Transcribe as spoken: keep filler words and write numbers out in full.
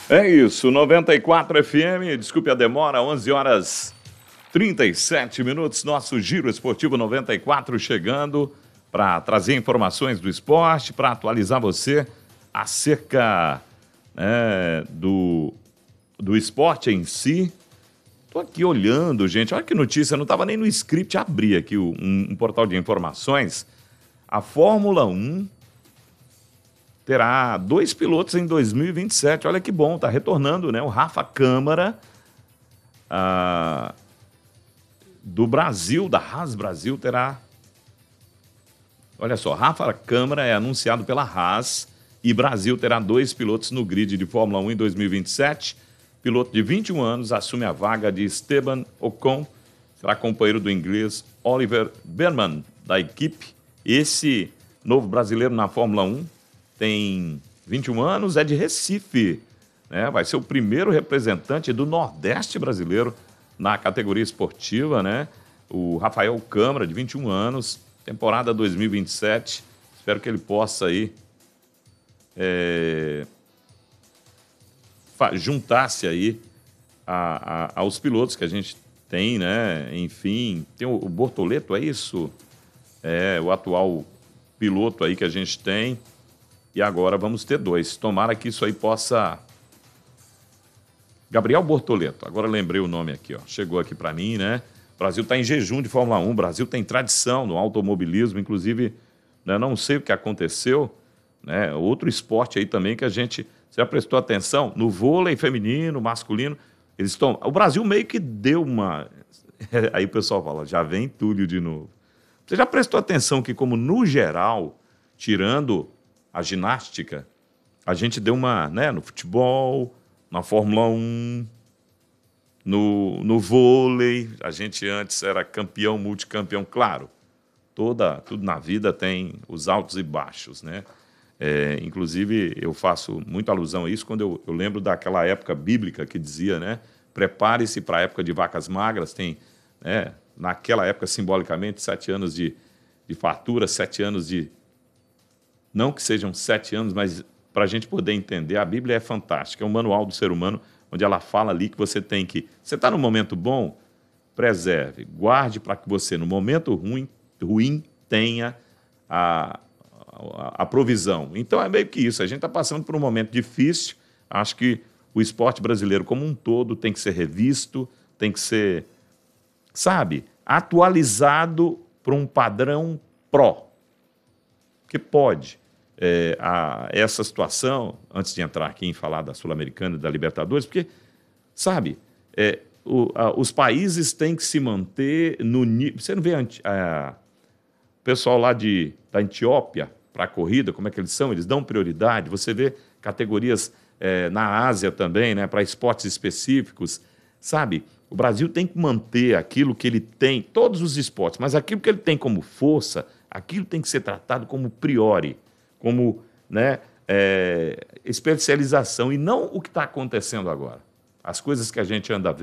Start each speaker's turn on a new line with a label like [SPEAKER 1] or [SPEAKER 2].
[SPEAKER 1] É isso, noventa e quatro F M, desculpe a demora, onze horas e trinta e sete minutos, nosso Giro Esportivo noventa e quatro chegando para trazer informações do esporte, para atualizar você acerca é, do, do esporte em si. Estou aqui olhando, gente, olha que notícia, não estava nem no script, abri aqui um, um portal de informações. A Fórmula um terá dois pilotos em dois mil e vinte e sete. Olha que bom, está retornando, né? O Rafa Câmara, ah, do Brasil, da Haas Brasil, terá... Olha só, Rafa Câmara é anunciado pela Haas e Brasil terá dois pilotos no grid de Fórmula um em dois mil e vinte e sete. Piloto de vinte e um anos assume a vaga de Esteban Ocon, será companheiro do inglês Oliver Bearman, da equipe. Esse novo brasileiro na Fórmula um tem vinte e um anos, é de Recife, né? Vai ser o primeiro representante do Nordeste brasileiro na categoria esportiva, né? O Rafael Câmara, de vinte e um anos, temporada dois mil e vinte e sete. Espero que ele possa aí é, juntar-se aí a, a, aos pilotos que a gente tem, né? Enfim, tem o, o Bortoleto, é isso? É o atual piloto aí que a gente tem. E agora vamos ter dois. Tomara que isso aí possa... Gabriel Bortoleto, agora lembrei o nome aqui, ó. Chegou aqui para mim, né? O Brasil está em jejum de Fórmula um, o Brasil tem tradição no automobilismo, inclusive, né, não sei o que aconteceu, né? Outro esporte aí também que a gente... Você já prestou atenção? No vôlei feminino, masculino, eles estão... O Brasil meio que deu uma... Aí o pessoal fala, já vem Túlio de novo. Você já prestou atenção que, como no geral, tirando a ginástica, a gente deu uma, né, no futebol, na Fórmula um, no, no vôlei, a gente antes era campeão, multicampeão, claro, toda, tudo na vida tem os altos e baixos, né? É, inclusive, eu faço muita alusão a isso quando eu, eu lembro daquela época bíblica que dizia, né, prepare-se para a época de vacas magras, tem, né, naquela época, simbolicamente, sete anos de, de fartura, sete anos de... Não que sejam sete anos, mas para a gente poder entender, a Bíblia é fantástica, é um manual do ser humano, onde ela fala ali que você tem que... Você está no momento bom? Preserve, guarde para que você, no momento ruim, ruim tenha a, a, a provisão. Então é meio que isso, a gente está passando por um momento difícil, acho que o esporte brasileiro como um todo tem que ser revisto, tem que ser, sabe, atualizado para um padrão pró. Que pode, é, a, essa situação, antes de entrar aqui em falar da Sul-Americana e da Libertadores, porque, sabe, é, o, a, os países têm que se manter no nível... Você não vê a, o pessoal lá de, da Etiópia para a corrida, como é que eles são? Eles dão prioridade. Você vê categorias é, na Ásia também, né, para esportes específicos, sabe? O Brasil tem que manter aquilo que ele tem, todos os esportes, mas aquilo que ele tem como força... Aquilo tem que ser tratado como priori, como, né, é, especialização, e não o que está acontecendo agora. As coisas que a gente anda